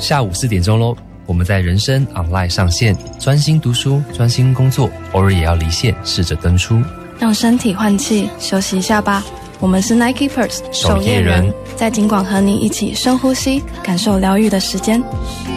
下午4点钟咯。我们在人生 online 上线，专心读书，专心工作，偶尔也要离线，试着登出， 让身体换气，休息一下吧。我们是 Nikekeepers 守夜人， 在尽管和你一起深呼吸，感受疗愈的时间。